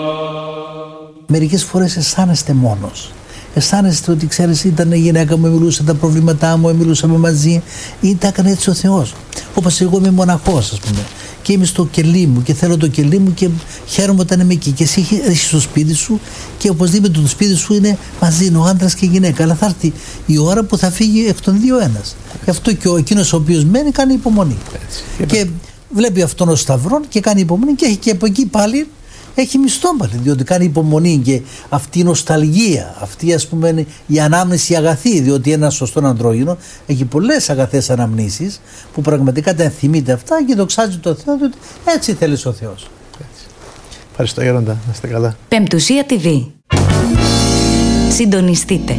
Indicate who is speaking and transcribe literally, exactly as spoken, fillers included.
Speaker 1: Μερικές φορές αισθάνεστε μόνος. Αισθάνεστε ότι, ξέρεις, ήταν η γυναίκα μου, μιλούσε τα προβλήματά μου, μιλούσαμε μαζί, ή τα έκανε έτσι ο Θεός. Όπως εγώ είμαι μοναχός, ας πούμε, και είμαι στο κελί μου και θέλω το κελί μου και χαίρομαι όταν είμαι εκεί. Και εσύ έχεις το σπίτι σου και οπωσδήποτε το σπίτι σου είναι μαζί, είναι ο άντρας και η γυναίκα. Αλλά θα έρθει η ώρα που θα φύγει εκ των δύο ένας. Γι' αυτό και ο εκείνος ο οποίος μένει κάνει υπομονή. Έτσι. Και βλέπει αυτόν ο σταυρόν και κάνει υπομονή και, και από εκεί πάλι. Έχει μισθό πάλι, διότι κάνει υπομονή και αυτή η νοσταλγία, αυτή, ας πούμε, η ανάμνηση αγαθή, διότι ένα σωστό androgynο έχει πολλές αγαθές αναμνήσεις που πραγματικά τα θυμείται αυτά και δοξάζει το Θεό, ότι έτσι θέλει ο Θεός.
Speaker 2: Έτσι. Ευχαριστώ Γέροντα, να είστε καλά.
Speaker 3: Πεμπτουσία τι βι. Συντονιστείτε.